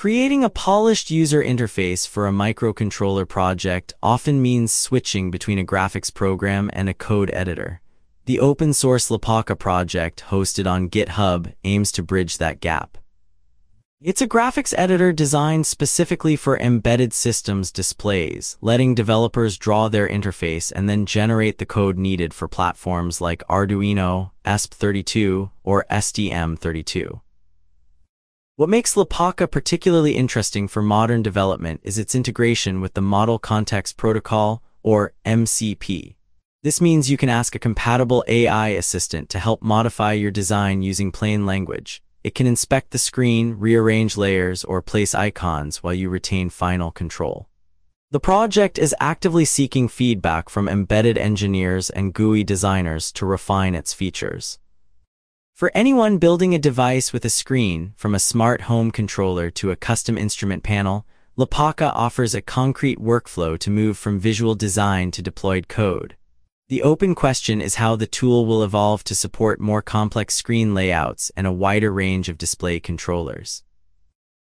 Creating a polished user interface for a microcontroller project often means switching between a graphics program and a code editor. The open-source Lapaka project, hosted on GitHub, aims to bridge that gap. It's a graphics editor designed specifically for embedded systems displays, letting developers draw their interface and then generate the code needed for platforms like Arduino, ESP32, or STM32. What makes Lapaka particularly interesting for modern development is its integration with the Model Context Protocol, or MCP. This means you can ask a compatible AI assistant to help modify your design using plain language. It can inspect the screen, rearrange layers, or place icons while you retain final control. The project is actively seeking feedback from embedded engineers and GUI designers to refine its features. For anyone building a device with a screen, from a smart home controller to a custom instrument panel, Lapaka offers a concrete workflow to move from visual design to deployed code. The open question is how the tool will evolve to support more complex screen layouts and a wider range of display controllers.